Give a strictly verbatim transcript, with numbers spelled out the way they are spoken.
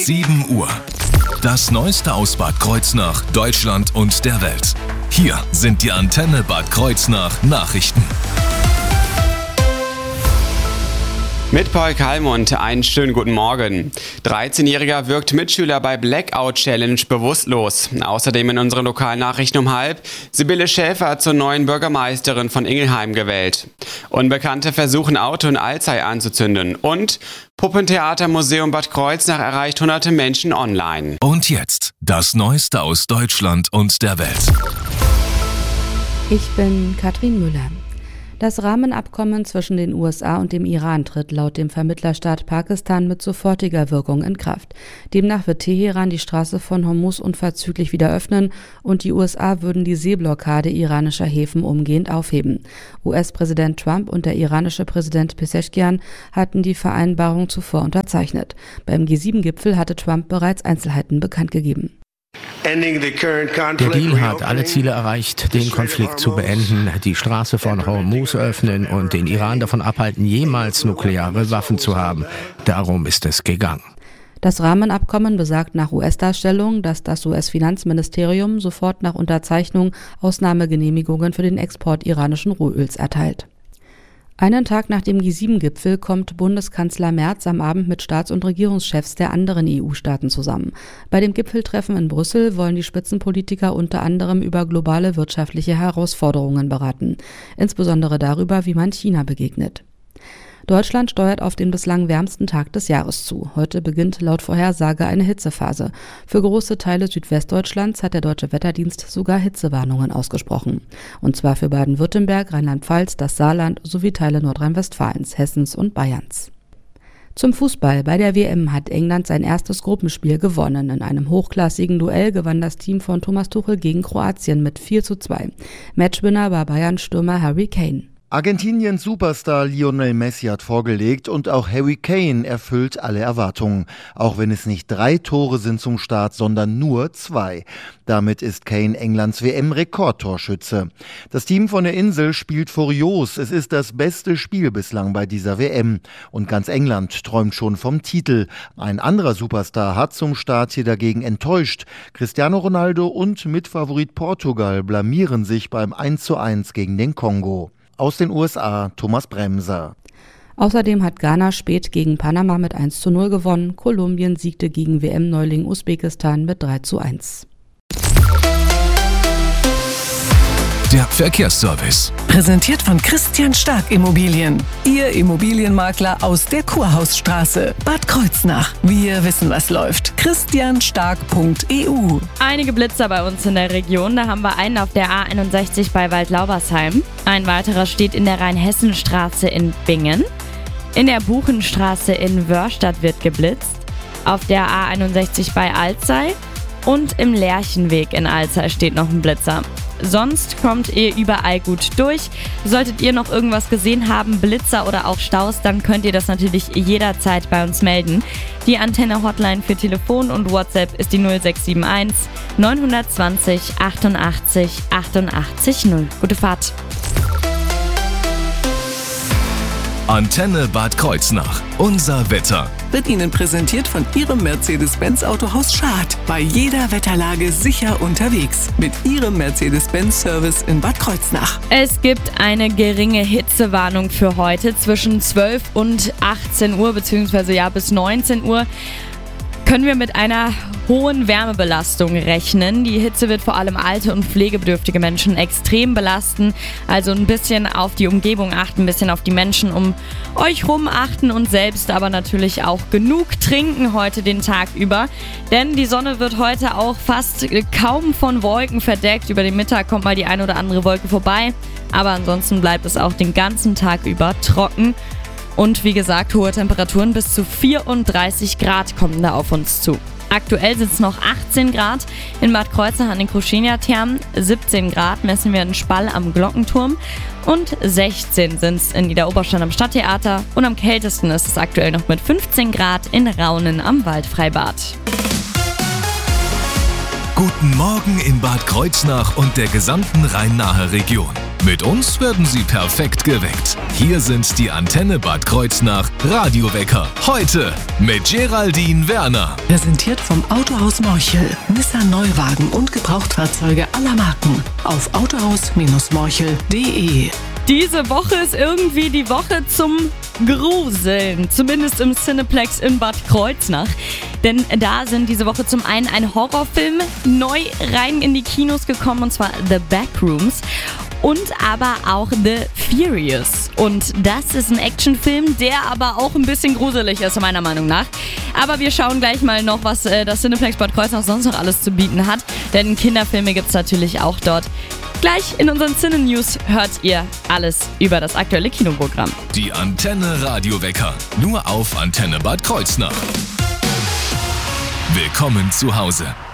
sieben Uhr. Das Neueste aus Bad Kreuznach, Deutschland und der Welt. Hier sind die Antenne Bad Kreuznach Nachrichten. Mit Paul Kalmund, einen schönen guten Morgen. dreizehnjähriger wirkt Mitschüler bei Blackout Challenge bewusstlos. Außerdem in unseren Lokalnachrichten um halb, Sibylle Schäfer zur neuen Bürgermeisterin von Ingelheim gewählt. Unbekannte versuchen Auto in Alzey anzuzünden. Und Puppentheatermuseum Bad Kreuznach erreicht hunderte Menschen online. Und jetzt das Neueste aus Deutschland und der Welt. Ich bin Katrin Müller. Das Rahmenabkommen zwischen den U S A und dem Iran tritt laut dem Vermittlerstaat Pakistan mit sofortiger Wirkung in Kraft. Demnach wird Teheran die Straße von Hormuz unverzüglich wieder öffnen und die U S A würden die Seeblockade iranischer Häfen umgehend aufheben. U S-Präsident Trump und der iranische Präsident Pezeshkian hatten die Vereinbarung zuvor unterzeichnet. Beim G sieben Gipfel hatte Trump bereits Einzelheiten bekannt gegeben. Der Deal hat alle Ziele erreicht, den Konflikt zu beenden, die Straße von Hormuz öffnen und den Iran davon abhalten, jemals nukleare Waffen zu haben. Darum ist es gegangen. Das Rahmenabkommen besagt nach U S-Darstellung, dass das U S-Finanzministerium sofort nach Unterzeichnung Ausnahmegenehmigungen für den Export iranischen Rohöls erteilt. Einen Tag nach dem G sieben Gipfel kommt Bundeskanzler Merz am Abend mit Staats- und Regierungschefs der anderen E U-Staaten zusammen. Bei dem Gipfeltreffen in Brüssel wollen die Spitzenpolitiker unter anderem über globale wirtschaftliche Herausforderungen beraten, insbesondere darüber, wie man China begegnet. Deutschland steuert auf den bislang wärmsten Tag des Jahres zu. Heute beginnt laut Vorhersage eine Hitzephase. Für große Teile Südwestdeutschlands hat der Deutsche Wetterdienst sogar Hitzewarnungen ausgesprochen. Und zwar für Baden-Württemberg, Rheinland-Pfalz, das Saarland sowie Teile Nordrhein-Westfalens, Hessens und Bayerns. Zum Fußball. Bei der W M hat England sein erstes Gruppenspiel gewonnen. In einem hochklassigen Duell gewann das Team von Thomas Tuchel gegen Kroatien mit vier zu zwei. Matchwinner war Bayern-Stürmer Harry Kane. Argentiniens Superstar Lionel Messi hat vorgelegt und auch Harry Kane erfüllt alle Erwartungen. Auch wenn es nicht drei Tore sind zum Start, sondern nur zwei. Damit ist Kane Englands W M-Rekordtorschütze. Das Team von der Insel spielt furios. Es ist das beste Spiel bislang bei dieser W M. Und ganz England träumt schon vom Titel. Ein anderer Superstar hat zum Start hier dagegen enttäuscht. Cristiano Ronaldo und Mitfavorit Portugal blamieren sich beim eins zu eins gegen den Kongo. Aus den U S A, Thomas Bremser. Außerdem hat Ghana spät gegen Panama mit eins zu null gewonnen. Kolumbien siegte gegen W M-Neuling Usbekistan mit drei zu eins. Der Verkehrsservice. Präsentiert von Christian Stark Immobilien. Ihr Immobilienmakler aus der Kurhausstraße. Bad Kreuznach. Wir wissen, was läuft. christian stark punkt e u. Einige Blitzer bei uns in der Region. Da haben wir einen auf der A einundsechzig bei Waldlaubersheim. Ein weiterer steht in der Rheinhessenstraße in Bingen. In der Buchenstraße in Wörstadt wird geblitzt. Auf der A einundsechzig bei Alzey. Und im Lerchenweg in Alzey steht noch ein Blitzer. Sonst kommt ihr überall gut durch. Solltet ihr noch irgendwas gesehen haben, Blitzer oder auch Staus, dann könnt ihr das natürlich jederzeit bei uns melden. Die Antenne-Hotline für Telefon und WhatsApp ist die null sechs sieben eins neun zwei null achtundachtzig achtundachtzig null. Gute Fahrt. Antenne Bad Kreuznach. Unser Wetter. Wird Ihnen präsentiert von Ihrem Mercedes-Benz Autohaus Schad. Bei jeder Wetterlage sicher unterwegs. Mit Ihrem Mercedes-Benz-Service in Bad Kreuznach. Es gibt eine geringe Hitzewarnung für heute zwischen zwölf und achtzehn Uhr, beziehungsweise ja bis neunzehn Uhr. Können wir mit einer hohen Wärmebelastung rechnen. Die Hitze wird vor allem alte und pflegebedürftige Menschen extrem belasten. Also ein bisschen auf die Umgebung achten, ein bisschen auf die Menschen um euch rum achten und selbst aber natürlich auch genug trinken heute den Tag über. Denn die Sonne wird heute auch fast kaum von Wolken verdeckt. Über den Mittag kommt mal die ein oder andere Wolke vorbei. Aber ansonsten bleibt es auch den ganzen Tag über trocken. Und wie gesagt, hohe Temperaturen bis zu vierunddreißig Grad kommen da auf uns zu. Aktuell sind es noch achtzehn Grad in Bad Kreuznach an den Kruschenia-Thermen, siebzehn Grad messen wir in Spall am Glockenturm und sechzehn sind es in Niederoberstein am Stadttheater und am kältesten ist es aktuell noch mit fünfzehn Grad in Raunen am Waldfreibad. Guten Morgen in Bad Kreuznach und der gesamten Rhein-Nahe-Region. Mit uns werden Sie perfekt geweckt. Hier sind die Antenne Bad Kreuznach Radiowecker. Heute mit Geraldine Werner. Präsentiert vom Autohaus Morchel. Nissan Neuwagen und Gebrauchtfahrzeuge aller Marken. Auf autohaus Morchel punkt de. Diese Woche ist irgendwie die Woche zum Gruseln, zumindest im Cineplex in Bad Kreuznach. Denn da sind diese Woche zum einen ein Horrorfilm neu rein in die Kinos gekommen, und zwar The Backrooms. Und aber auch The Furious. Und das ist ein Actionfilm, der aber auch ein bisschen gruselig ist, meiner Meinung nach. Aber wir schauen gleich mal noch, was äh, das Cineplex Bad Kreuznach sonst noch alles zu bieten hat. Denn Kinderfilme gibt es natürlich auch dort. Gleich in unseren Cine-News hört ihr alles über das aktuelle Kinoprogramm. Die Antenne Radiowecker. Nur auf Antenne Bad Kreuznach. Willkommen zu Hause.